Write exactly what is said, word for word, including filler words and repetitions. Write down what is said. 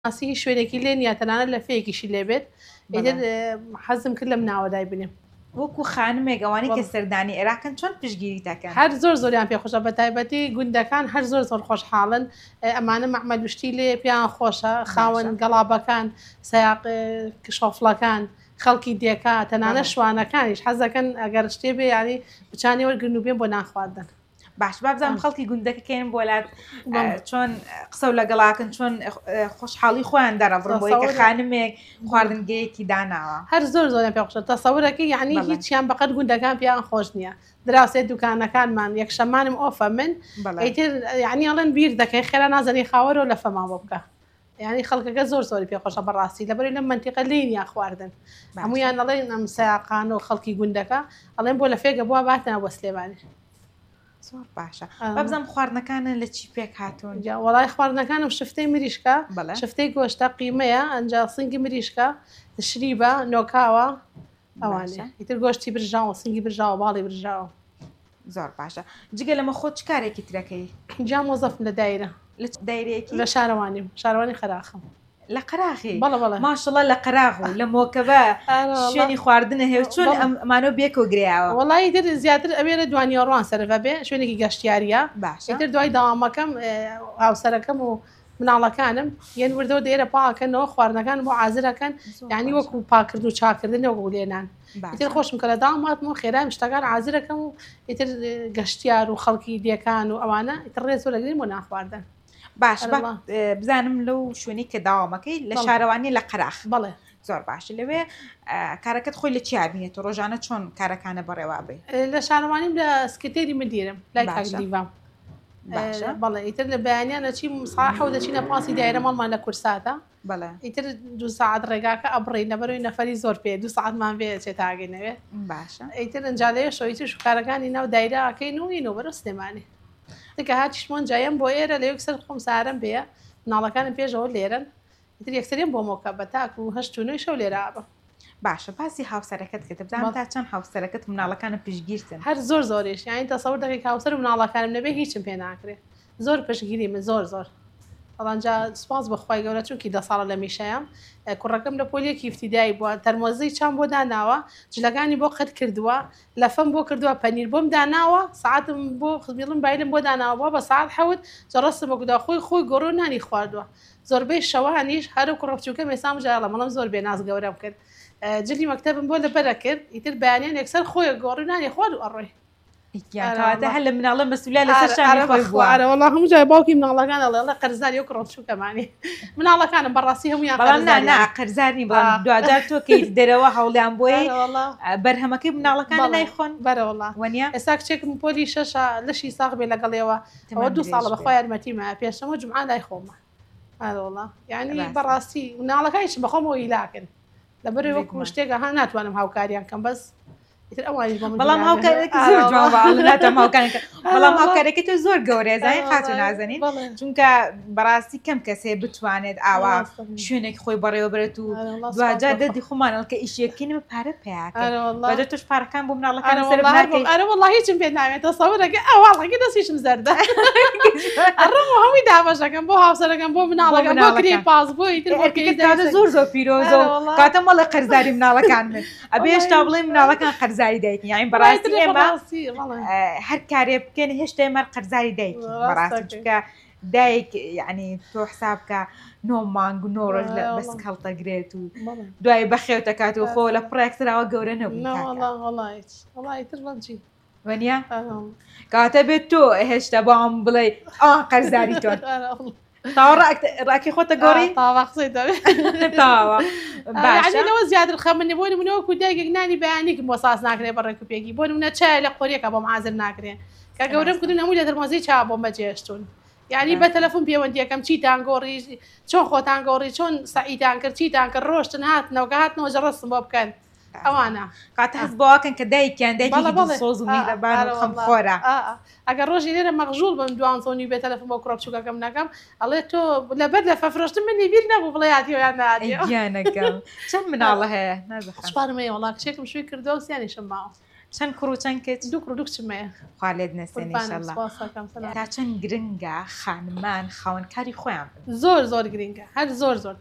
ماسی شوێنێکی لێ نیە تەنانەت لە فەیەکیشی لێبێت ئیتر حەزم کرد لەم ناوەدای بنێم وەکو خانمێک ئەوانەی کە سەردانی عێراقن چۆن پشتگیری دەکەن هەر زۆر زۆریان پێخۆشە بە تایبەتی گوندەکان هەر زۆر زۆر خۆشحاڵن ئەمانە مەحمەدوشتی لێ پیان خۆشە خاوەن گەڵابەکان سەیاق شۆفڵەکان خەڵکی دێکا تەنانە شوانەکانیش حەزەکەن ئەگەر شتێ بێ یانی بچانی وەرگرن و بێن بۆ نانخواردن باش بابزانم خەڵکی گوندەکەکەین بۆلات چۆن قسە و لەگەڵاکن چۆن خۆشحاڵی خۆیان دەڕەبڕن بۆی کە خانمێک خواردنگەیەکی داناوە هەر زۆر زۆریان پێخۆشە تەسەورەکەی یعنی هیچیان بەقەت گوندەکان پیان خۆش نییە دراوسێت دوکانەکانمان یەکشەمانم ئۆفە من ئیتر یعنی ئەڵێن بیر دەکەی خێرا نازەنی خاوەرەوە لە فەمان بۆ بکە یعنی خەڵکەکە زۆر زۆری پێخۆشە بەڕاستی لەبەری لەم منتیقە لێنیا خواردن هەمویان ئەڵێن ئەم سەیاقان و خەڵکی گوندەکە ئەڵێن بۆ لە فێگە بووە باتنە وەسلێبانی زۆر باشە بەبزەم خواردنەکانە لە چی پێک هاتوون وەڵای خواردنەکانم شفتەی مریشکە شفتەی گۆشتە قیمەیە ئەنجا سنگی مریشکە شریبە نۆکاوە ئەوانە ئیتر گۆشتی برژاوە سنگی برژاوە باڵی برژاوە زۆر باشە جگە لەمە خۆت چ کارێکی ترەکەی جا مۆزەفم لە دایرە لە دایرەیەکی لە شارەوانیم شارەوانی خەراخم لە قەراخی بەڵە بەڵە ماشەڵڵا لە قەراغ و لە مۆکەبە شوێنی خواردنە هێو چۆن ئەمانۆ بێکەوە گرایەوە وەڵی تر زیاتر ئەوێرە دوانیێڕوان سەرەوە بێ شوێنێکی گەشتیاریە باشتر دوای داوامەکەم هاوسەرەکەم و مناڵەکانم یەن وردەوە دێرە پاکەنەوە خواردنەکان بۆ عازرەکەن یعنی وەکو پاکرد و چاکردنەوە لێنان ئیتر خۆشم کە لە داڵماتمەوە خێرایم شتەکان عازرەکەم و ئیتر گەشتیار و خەڵکی دیەکان و ئەوانە ئیتر ڕێز وەرەگرین بۆ ناخواردن باش بزانم لەو شوێنی کە داوامەکەی لە شارەوانی لە قەراخ بەڵێ زۆر باشە لەوێ کارەکەت خۆی لە چیابینێت و ڕۆژانە چۆن کارەکانە بەڕێوا بێ لە شارەوانیم لە سکرتێری مدیرم لای کاکدیڤام بەڵێ ئیتر لە بەیانیانە چی مساحە و دەچینە پاسی دایرە ماڵمان لە کورساتە بەڵێ ئیتر دو ساعت ڕێگاکە ئەبڕی نەبەرەوەی نەفەری زۆر پێ دو ساعتمان بێ چێت تاگەینەوێ باشە ئیتر ئەنجالەیە شۆیتر شکارەکانی ناو دایرەکەی نوین و بەرە سلێمانی دیکە هاتیشمۆن جایم بۆ ئێرە لە یەکسەر خۆم سارم بێ مناڵەکانم پێشەوە لێرن ئیتر یەکسەریم بۆ مۆکە بە تاک و هەشت و نوێی شەو لێرابە باشە باسی هاوسەرەکەت کە بزانم تا چەند هاوسەرەکەت مناڵەکانە پشتگیرتن هەر زۆر زۆریش یانی تەسەور دەکەی هاوسەر و مناڵەکانم نەبێ هیچم پێ ناکرێت زۆر پشتگیری من زۆر زۆر ئەڵانجا سپاس بەخوای گەورە چونکی دە ساڵە لە میشەیەم کوڕەکەم لە پۆلیەکی افتیدایی بووە تەرمۆزەی چام بۆ داناوە جلەکانی بۆ قەت کردووە لەفەم بۆ کردووە پەنیر بۆم داناوە ساعتم بۆ خزمیڵم بایلم بۆ داناوە بە ساعت حەوت جەڕستم بەگودا خۆی خۆی گۆڕۆ نانی خواردووە زۆربەی شەوانیش هەرو کوڕەفچووکە مێسام ژاڵە مەڵم زۆر بێناز گەورەم کرد جلی مەکتەبم بۆ لەبەرە کرد ئیتر بەیانیان یەکسەر خۆی گۆڕی نانی خوارد و ئەڕێ کەواتە هەر لە مناڵە مەسئولە لەسەر شاری خۆی بووە وەڵا هەموو جای باوکی مناڵەکان ئەڵێ قەرزاری و کوڕەفچووکەمانی مناڵەکانم بەڕاستی هەمویان بەڵام نا قەرزاری بەڵام دوجار تۆ کەیت دەرەوە هەوڵیان بۆی بەرهەمەکەی مناڵەکان نایخۆن بەرەوەڵا وەنیە ئێستا کچێکم پۆلی شەشە لەشی ساغ بێ لەگەڵێەوە ئەوە دوو ساڵە بەخوای یارمەتیمە پێشەمە جمعە لای خۆمە ئەوڵا یعنی بەڕاستی مناڵەکانیش بەخۆمەوە هیلاکن لەبەرەوەی وەکو شتێکە ها ناتوانم هاوکاریان کەم بەس بەڵام هاوکارێکی زۆر جواناتەم هاوکارێکە بەڵام هاوکارێکی تۆ زۆر گەورەیە زای خاتو نازانین چونکە بەڕاستی کەم کەسێ بتوانێت ئاوا شوێنێک خۆی بەڕێوە بێت و دوجار دەردی خۆمانەڵ کە ئیشەکەینمە پارە پیاکە تۆش پارەکان بۆ مناڵەکان ئەرە وڵی هیچم پێ ناوێتە سەورەکە ئەوواڵەکە دەستیشم زەردە ئەڕم هەمووی دابەشەکەم بۆ هاوسەرەکەم بۆ مناڵەکەم بۆ کرێ پاس بۆی زۆر زۆر پیرۆزە و کاتە مەڵە قەرزاری مناڵەکان من ئەبێ هێشتا بڵێ مناڵەکان قەرزاری دایک یاین بەڕاستی ئێمە هەر کارێ بکەن هێشتا ئێمە قەرزاری دایک بەڕاستی چونکە دایک یعنی تۆ حساب بکە نۆ مانگ و نۆ ڕۆژ لە بەس کەڵتەگرێت و دوای بەخێو دەکات و خۆ لە پڕێکتراوە گەورە نەبوو وەنیە کاتە بێت تۆ هێشتا بۆم بڵێ ئا قەرزاری تۆ ڕاکی خۆتە گۆڕی تاواقسیتەوە باشەوە زیاتر خەمنی بۆ منەوە کودایگەک نانی بەیانێکم بۆ ساز ناکرێ بە ڕێکوپێکی بۆ منە چای لە قۆریەکە بۆم حازر ناکرێن کە گەورەم کردن هەموو لە دەرمۆزی چا بۆ مەجێشتون یعنی بە تەلەفۆن پەیوەندیەکەم چیتان گۆڕی چۆن خۆتان گۆڕی چۆن سەعیدان کرد چیتان کرد ڕۆشتن هاتنەوە هاتنەوە جەڕستم بۆ بکەن ئەوانە قات هەست بۆکەن کە دایکیان دایکی سۆز و میهرەبان و خەمخۆرە ئەگەر ڕۆژی لێرە مەغژوڵ بم دوان سۆنی بێت تەلەفۆن بۆ کوڕەپچووکەکەم نەکەم ئەڵێ تۆ لەبەر لە فەفرۆشتن منی بیر نەبوو بڵێ هاتیۆیان نادیانەکەم چەند مناڵە هەیە سپارمەیە وڵا کچێکم شووی کردەوە سیانیشم ماوە چەند کوڕ و چەند کچ دوو کوڕ و دوو کچمەیە خوا لێت نەستێن ئینشەڵڵا سپاس. تا چەند گرنگە خانمان خاوەنکاری خۆیان بن زۆر زۆر گرنگە هەر زۆر زۆر